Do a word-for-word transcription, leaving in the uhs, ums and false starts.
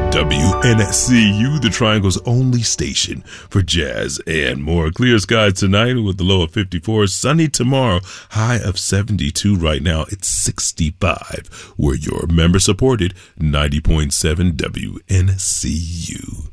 W N C U, the Triangle's only station for jazz and more. Clear skies tonight with the low of fifty-four. Sunny tomorrow, high of seventy-two. Right now, it's sixty-five. We're your member-supported ninety point seven W N C U.